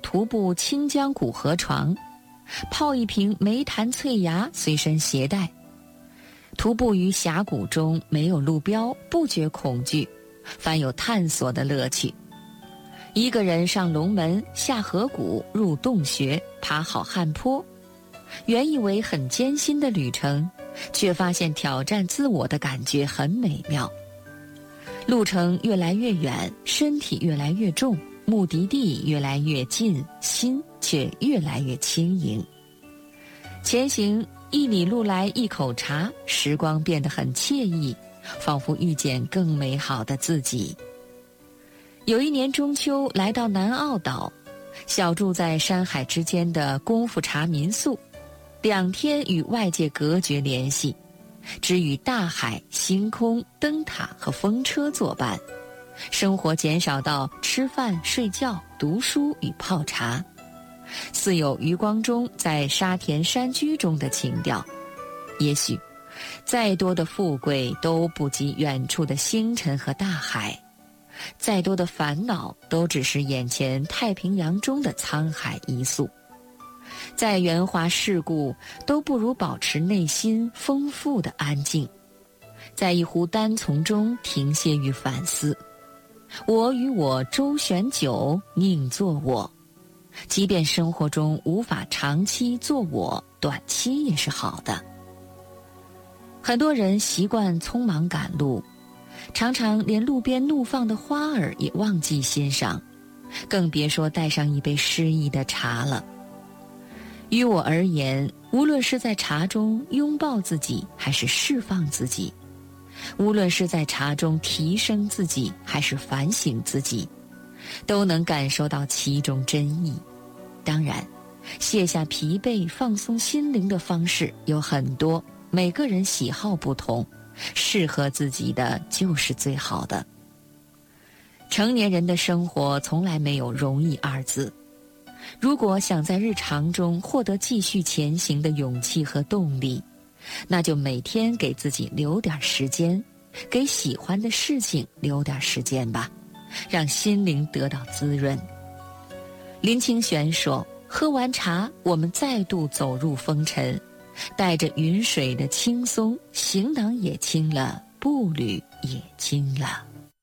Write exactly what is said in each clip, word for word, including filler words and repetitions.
徒步清江谷河床，泡一瓶梅潭翠芽随身携带。徒步于峡谷中，没有路标，不觉恐惧，反有探索的乐趣。一个人上龙门，下河谷，入洞穴，爬好汉坡，原以为很艰辛的旅程，却发现挑战自我的感觉很美妙。路程越来越远，身体越来越重，目的地越来越近，心却越来越轻盈。前行一里路来一口茶，时光变得很惬意，仿佛遇见更美好的自己。有一年中秋，来到南澳岛，小住在山海之间的功夫茶民宿，两天与外界隔绝联系，只与大海、星空、灯塔和风车作伴，生活减少到吃饭、睡觉、读书与泡茶，似有余光中在沙田山居中的情调。也许再多的富贵都不及远处的星辰和大海，再多的烦恼都只是眼前太平洋中的沧海一粟，再圆滑世故都不如保持内心丰富的安静，在一壶单丛中停歇与反思。我与我周旋久，宁做我。即便生活中无法长期做我，短期也是好的。很多人习惯匆忙赶路，常常连路边怒放的花儿也忘记欣赏，更别说带上一杯诗意的茶了。于我而言，无论是在茶中拥抱自己，还是释放自己，无论是在茶中提升自己，还是反省自己，都能感受到其中真意。当然，卸下疲惫、放松心灵的方式有很多，每个人喜好不同，适合自己的就是最好的。成年人的生活从来没有容易二字，如果想在日常中获得继续前行的勇气和动力，那就每天给自己留点时间，给喜欢的事情留点时间吧，让心灵得到滋润。林清玄说，喝完茶，我们再度走入风尘，带着云水的轻松，行囊也轻了，步履也轻了。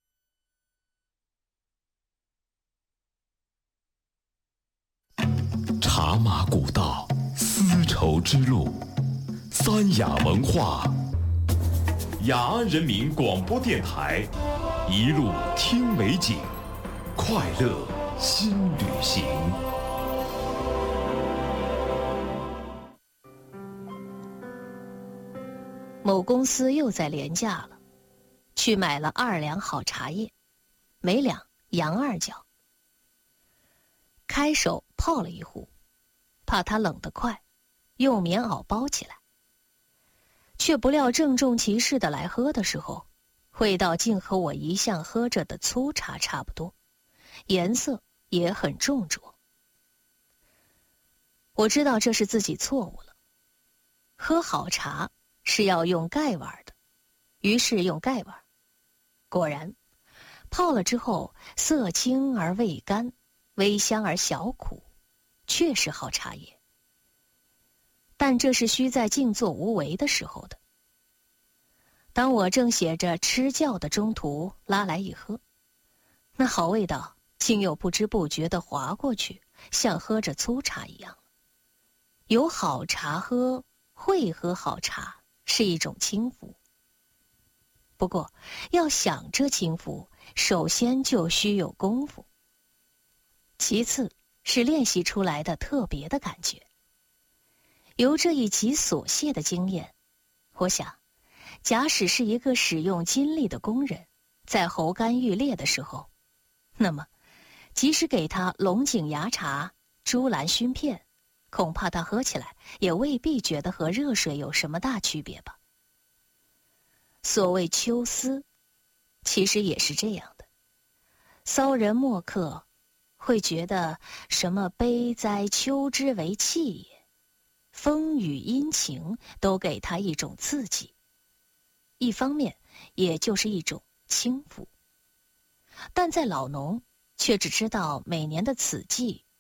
茶马古道，丝绸之路，三雅文化，雅安人民广播电台，一路听美景，快乐新旅行。 某公司又在廉价了，去买了二两好茶叶，每两洋二角。开手泡了一壶，怕它冷得快，用棉袄包起来。却不料郑重其事的来喝的时候，味道竟和我一向喝着的粗茶差不多，颜色也很重浊。我知道这是自己错误了，喝好茶是要用盖碗的，于是用盖碗。果然，泡了之后色清而味甘，微香而小苦，确是好茶叶。但这是需在静坐无为的时候的。当我正写着吃教的中途拉来一喝，那好味道竟又不知不觉地滑过去，像喝着粗茶一样。有好茶喝，会喝好茶，是一种轻浮。不过要想这轻浮，首先就需有功夫，其次是练习出来的特别的感觉。由这一极琐屑的经验，我想假使是一个使用精力的工人，在喉干欲裂的时候，那么即使给他龙井芽茶、猪兰熏片，恐怕他喝起来也未必觉得和热水有什么大区别吧。所谓秋思，其实也是这样的。骚人墨客会觉得什么悲哉秋之为气也，风雨阴晴都给他一种刺激，一方面也就是一种轻浮。但在老农却只知道每年的此季